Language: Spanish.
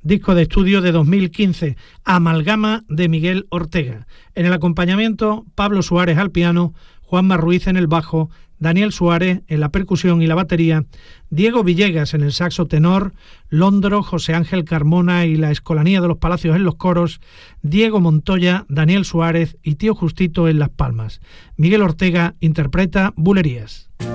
disco de estudio de 2015, Amalgama de Miguel Ortega. En el acompañamiento, Pablo Suárez al piano, Juanma Ruiz en el bajo, Daniel Suárez en la percusión y la batería, Diego Villegas en el saxo tenor, Londro, José Ángel Carmona y la Escolanía de los Palacios en los coros, Diego Montoya, Daniel Suárez y Tío Justito en las palmas. Miguel Ortega interpreta Bulerías.